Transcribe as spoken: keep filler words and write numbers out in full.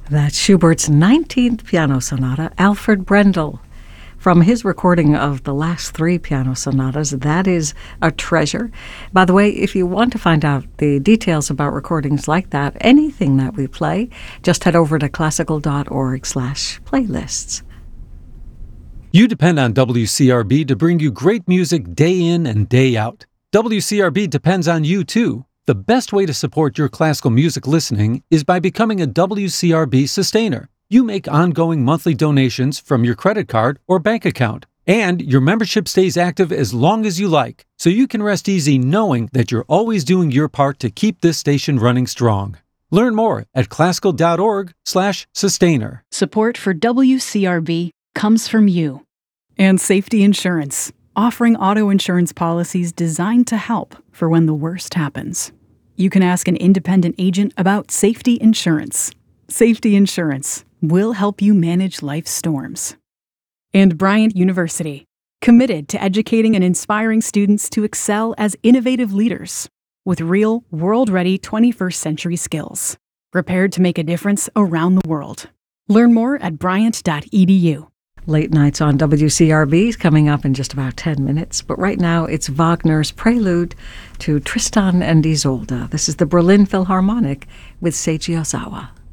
That's Schubert's nineteenth Piano Sonata, Alfred Brendel. From his recording of the last three piano sonatas, that is a treasure. By the way, if you want to find out the details about recordings like that, anything that we play, just head over to classical.org slash playlists. You depend on W C R B to bring you great music day in and day out. W C R B depends on you, too. The best way to support your classical music listening is by becoming a W C R B sustainer. You make ongoing monthly donations from your credit card or bank account, and your membership stays active as long as you like, so you can rest easy knowing that you're always doing your part to keep this station running strong. Learn more at classical.org slash sustainer. Support for W C R B comes from you. And Safety Insurance, offering auto insurance policies designed to help for when the worst happens. You can ask an independent agent about Safety Insurance. Safety Insurance will help you manage life's storms. And Bryant University, committed to educating and inspiring students to excel as innovative leaders with real, world-ready twenty-first century skills, prepared to make a difference around the world. Learn more at bryant dot e d u. Late Nights on W C R B is coming up in just about ten minutes, but right now it's Wagner's prelude to Tristan and Isolde. This is the Berlin Philharmonic with Seiji Ozawa.